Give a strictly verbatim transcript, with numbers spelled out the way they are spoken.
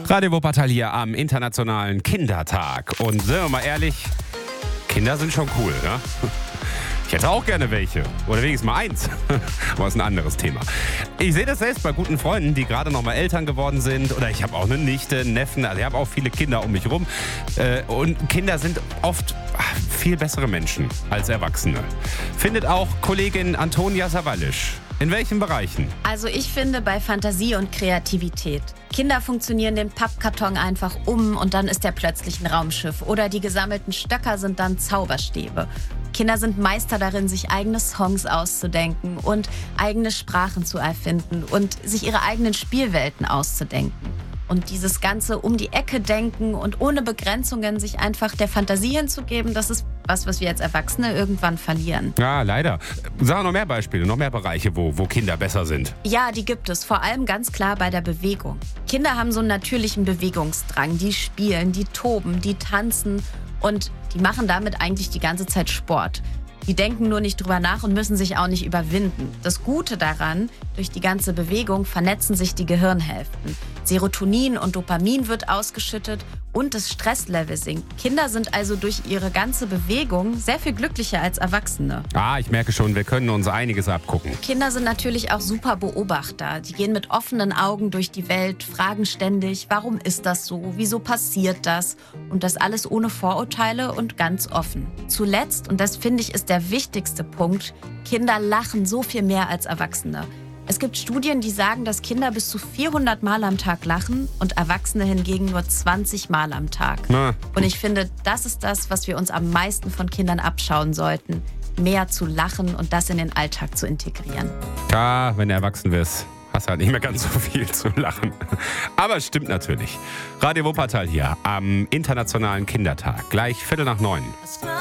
Radio Wuppertal hier am Internationalen Kindertag. Und sind wir mal ehrlich, Kinder sind schon cool, ne? Ich hätte auch gerne welche. Oder wenigstens mal eins. Aber ist ein anderes Thema. Ich sehe das selbst bei guten Freunden, die gerade noch mal Eltern geworden sind. Oder ich habe auch eine Nichte, einen Neffen. Also ich habe auch viele Kinder um mich rum. Und Kinder sind oft viel bessere Menschen als Erwachsene. Findet auch Kollegin Antonia Sawallisch. In welchen Bereichen? Also ich finde bei Fantasie und Kreativität. Kinder funktionieren den Pappkarton einfach um und dann ist er plötzlich ein Raumschiff. Oder die gesammelten Stöcker sind dann Zauberstäbe. Kinder sind Meister darin, sich eigene Songs auszudenken und eigene Sprachen zu erfinden und sich ihre eigenen Spielwelten auszudenken. Und dieses ganze um die Ecke denken und ohne Begrenzungen sich einfach der Fantasie hinzugeben, das ist was, was wir als Erwachsene irgendwann verlieren. Ja, leider. Sag noch mehr Beispiele, noch mehr Bereiche, wo, wo Kinder besser sind. Ja, die gibt es. Vor allem ganz klar bei der Bewegung. Kinder haben so einen natürlichen Bewegungsdrang. Die spielen, die toben, die tanzen und die machen damit eigentlich die ganze Zeit Sport. Die denken nur nicht drüber nach und müssen sich auch nicht überwinden. Das Gute daran, durch die ganze Bewegung vernetzen sich die Gehirnhälften. Serotonin und Dopamin wird ausgeschüttet und das Stresslevel sinkt. Kinder sind also durch ihre ganze Bewegung sehr viel glücklicher als Erwachsene. Ah, ich merke schon, wir können uns einiges abgucken. Kinder sind natürlich auch super Beobachter. Die gehen mit offenen Augen durch die Welt, fragen ständig, warum ist das so, wieso passiert das? Und das alles ohne Vorurteile und ganz offen. Zuletzt, und das finde ich ist der wichtigste Punkt, Kinder lachen so viel mehr als Erwachsene. Es gibt Studien, die sagen, dass Kinder bis zu vierhundert Mal am Tag lachen und Erwachsene hingegen nur zwanzig Mal am Tag. Na. Und ich finde, das ist das, was wir uns am meisten von Kindern abschauen sollten. Mehr zu lachen und das in den Alltag zu integrieren. Ja, wenn du erwachsen wirst, hast du halt nicht mehr ganz so viel zu lachen. Aber es stimmt natürlich. Radio Wuppertal hier am Internationalen Kindertag. Gleich Viertel nach neun.